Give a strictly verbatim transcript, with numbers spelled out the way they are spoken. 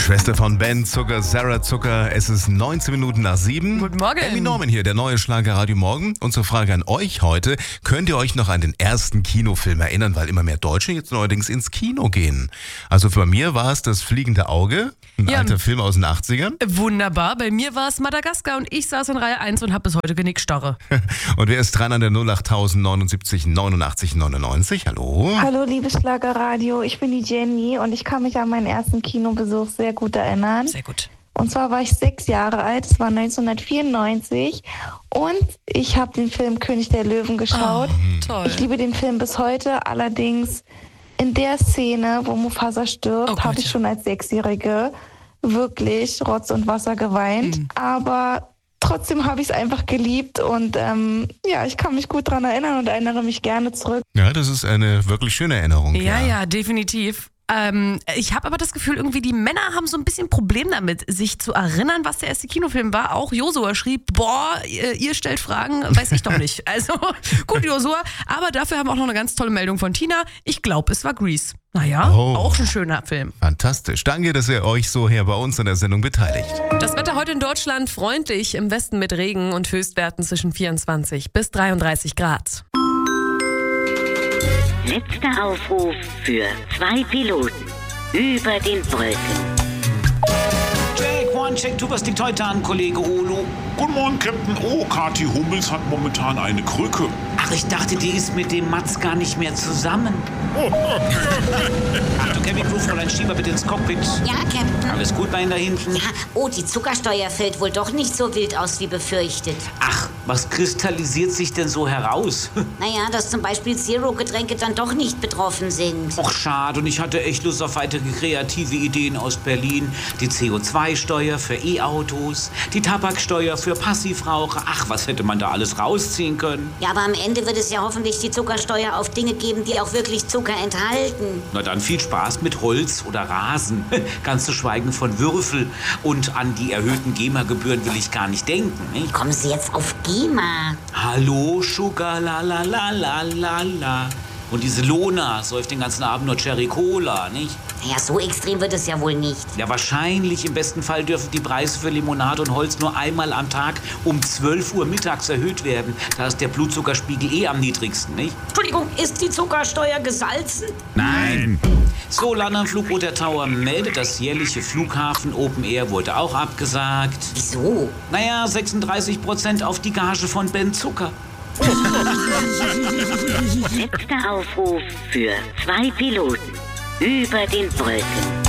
Schwester von Ben Zucker, Sarah Zucker. Es ist neunzehn Minuten nach sieben. Guten Morgen. Emmy Norman hier, der neue Schlager Radio Morgen. Unsere Frage an euch heute: Könnt ihr euch noch an den ersten Kinofilm erinnern, weil immer mehr Deutsche jetzt neuerdings ins Kino gehen? Also bei mir war es Das fliegende Auge, ein Ja. alter Film aus den achtzigern. Wunderbar. Bei mir war es Madagaskar und ich saß in Reihe eins und habe bis heute Genickstarre. Und wer ist dran an der null acht neunundsiebzig neunundachtzig neunundneunzig? Hallo? Hallo, liebes Schlagerradio, ich bin die Jenny und ich kann mich an meinen ersten Kinobesuch sehr gut erinnern. Sehr gut. Und zwar war ich sechs Jahre alt, es war neunzehnhundertvierundneunzig und ich habe den Film König der Löwen geschaut. Oh, toll. Ich liebe den Film bis heute, allerdings in der Szene, wo Mufasa Oh stirbt, Gott, habe ich ja. schon als Sechsjährige wirklich Rotz und Wasser geweint. Mhm. Aber trotzdem habe ich es einfach geliebt und ähm, ja, ich kann mich gut daran erinnern und erinnere mich gerne zurück. Ja, das ist eine wirklich schöne Erinnerung. Ja, ja, definitiv. Ähm, ich habe aber das Gefühl, irgendwie die Männer haben so ein bisschen Problem damit, sich zu erinnern, was der erste Kinofilm war. Auch Josua schrieb, boah, ihr, ihr stellt Fragen, weiß ich doch nicht. Also gut, Josua. Aber dafür haben wir auch noch eine ganz tolle Meldung von Tina. Ich glaube, es war Grease. Naja, Oh. auch ein schöner Film. Fantastisch. Danke, dass ihr euch so hier bei uns in der Sendung beteiligt. Das Wetter heute in Deutschland freundlich, im Westen mit Regen und Höchstwerten zwischen vierundzwanzig bis dreiunddreißig Grad. Letzter Aufruf für zwei Piloten über den Wolken. Check, one, check, two, was liegt heute an, Kollege Olo? Guten Morgen, Captain. Oh, Kathi Hummels hat momentan eine Krücke. Ach, ich dachte, die ist mit dem Mats gar nicht mehr zusammen. Achtung, Kevin Crew, Fräulein Schieber, bitte ins Cockpit. Ja, Captain. Alles gut bei Ihnen da hinten? Ja, oh, die Zuckersteuer fällt wohl doch nicht so wild aus wie befürchtet. Ach, was kristallisiert sich denn so heraus? Naja, dass zum Beispiel Zero-Getränke dann doch nicht betroffen sind. Och, schade, und ich hatte echt Lust auf weitere kreative Ideen aus Berlin. Die C O zwei Steuer für E-Autos, die Tabaksteuer für Passivraucher. Ach, was hätte man da alles rausziehen können? Ja, aber am Ende wird es ja hoffentlich die Zuckersteuer auf Dinge geben, die auch wirklich Zucker enthalten. Na dann viel Spaß mit Holz oder Rasen. Ganz zu schweigen von Würfel. Und an die erhöhten GEMA-Gebühren will ich gar nicht denken. Nicht? Kommen Sie jetzt auf GEMA? Hallo, Sugar, la la la la la la. Und diese Lona säuft den ganzen Abend nur Cherry Cola, nicht? Naja, so extrem wird es ja wohl nicht. Ja, wahrscheinlich. Im besten Fall dürfen die Preise für Limonade und Holz nur einmal am Tag um zwölf Uhr mittags erhöht werden. Da ist der Blutzuckerspiegel eh am niedrigsten, nicht? Entschuldigung, ist die Zuckersteuer gesalzen? Nein. So, London Flugroute der Tower meldet, das jährliche Flughafen Open Air wurde auch abgesagt. Wieso? Naja, sechsunddreißig Prozent auf die Gage von Ben Zucker. Letzter Aufruf für zwei Piloten über den Wolken.